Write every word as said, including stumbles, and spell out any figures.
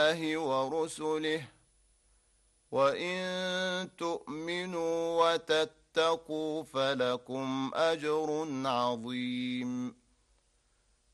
الله ورسله وإن تؤمنوا وتتقوا فلكم أجر عظيم.